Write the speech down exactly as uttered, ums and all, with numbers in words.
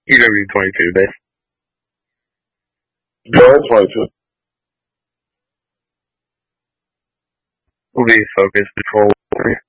He's gonna be twenty-two, Dave. Joel twenty-two. Will be focused patrol.